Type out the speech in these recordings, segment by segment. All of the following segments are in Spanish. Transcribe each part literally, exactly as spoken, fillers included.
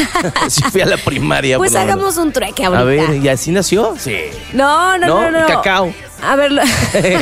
Sí fui a la primaria. Pues hagamos un trueque ahorita. A ver, ¿y así nació? Sí. No, no, no, no. no. Cacao. A ver, lo...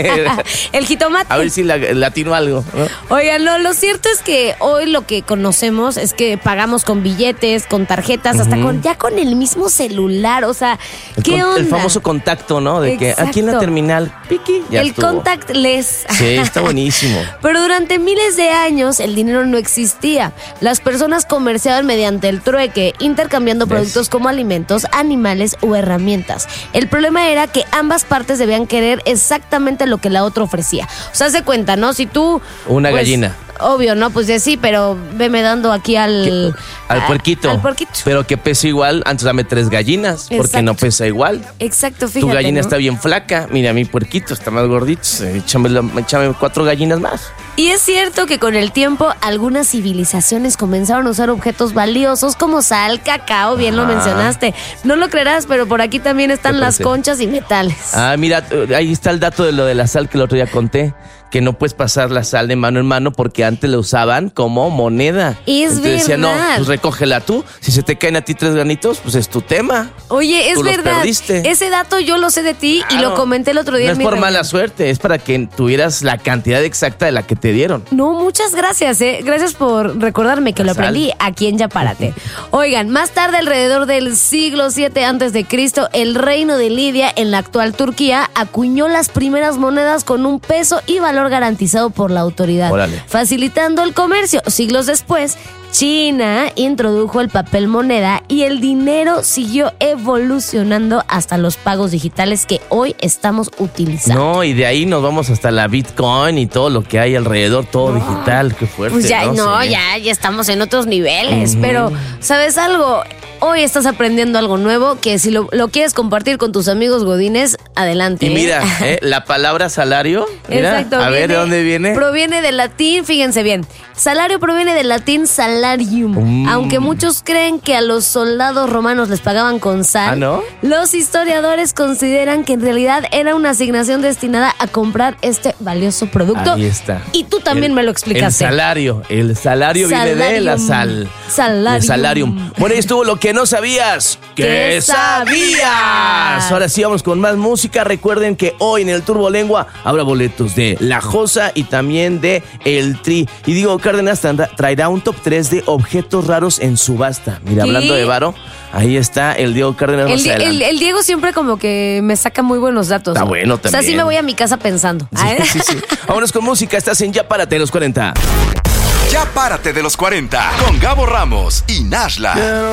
el jitomate. A ver si la, latino algo, ¿no? Oigan, no, lo cierto es que hoy lo que conocemos es que pagamos con billetes, con tarjetas, uh-huh. hasta con ya con el mismo celular. O sea, el ¿qué con, onda? El famoso contacto, ¿no? De Exacto. que aquí en la terminal, piqui, ya el estuvo. contactless. Sí, está buenísimo. Pero durante miles de años el dinero no existía. Las personas comerciaban mediante el trueque, intercambiando ¿Ves? productos como alimentos, animales o herramientas. El problema era que ambas partes debían querer exactamente lo que la otra ofrecía. O sea, se cuenta, ¿no? Si tú... Una pues, gallina. Obvio, ¿no? Pues sí, pero veme dando aquí al... Al puerquito. Al puerquito. Pero que pese igual, antes dame tres gallinas, Exacto. porque no pesa igual. Exacto, fíjate. Tu gallina ¿no? está bien flaca, mira, mi puerquito está más gordito, échame, échame cuatro gallinas más. Y es cierto que con el tiempo algunas civilizaciones comenzaron a usar objetos valiosos como sal, cacao, bien ah. lo mencionaste. No lo creerás, pero por aquí también están las conchas y metales. Ah, mira, ahí está el dato de lo de la sal que el otro día conté. Que no puedes pasar la sal de mano en mano porque antes la usaban como moneda. Es Entonces verdad. decía, no, pues recógela tú. Si se te caen a ti tres granitos, pues es tu tema. Oye, es tú verdad. Los perdiste. Ese dato yo lo sé de ti claro. y lo comenté el otro día. No en es por mi mala suerte, es para que tuvieras la cantidad exacta de la que te dieron. No, muchas gracias, ¿eh? Gracias por recordarme que la lo sal. aprendí aquí en Yapárate. Oigan, más tarde, alrededor del siglo siete antes de Cristo, el reino de Lidia, en la actual Turquía, acuñó las primeras monedas con un peso y valor garantizado por la autoridad, Órale. facilitando el comercio. Siglos después, China introdujo el papel moneda y el dinero siguió evolucionando hasta los pagos digitales que hoy estamos utilizando. No, y de ahí nos vamos hasta la Bitcoin y todo lo que hay alrededor, todo no. digital, qué fuerte. Pues ya, no, no sí. ya, ya estamos en otros niveles, uh-huh. pero ¿sabes algo? Hoy estás aprendiendo algo nuevo que si lo, lo quieres compartir con tus amigos godines, adelante. Y mira, ¿eh? ¿eh? la palabra salario, mira, Exacto, a viene, ver, ¿de dónde viene? Proviene del latín, fíjense bien. Salario proviene del latín salarium. Mm. Aunque muchos creen que a los soldados romanos les pagaban con sal, ¿Ah, no? los historiadores consideran que en realidad era una asignación destinada a comprar este valioso producto. Ahí está. Y tú también el, me lo explicaste. El salario, el salario salarium. viene de la sal. Salarium. El salarium. Bueno, ahí estuvo lo que no sabías. ¿Qué, ¿Qué sabías? sabías? Ahora sí vamos con más música. Recuerden que hoy en el Turbo Lengua habrá boletos de La Josa y también de El Tri. Y Diego Cárdenas traerá un top tres de objetos raros en subasta. Mira, ¿Qué? hablando de varo, ahí está el Diego Cárdenas. El, el, el Diego siempre como que me saca muy buenos datos. Está bueno también. O sea, sí me voy a mi casa pensando. Sí, sí, sí. Vámonos con música. Estás en Ya Párate de los cuarenta. Ya Párate de los cuarenta con Gabo Ramos y Nashla.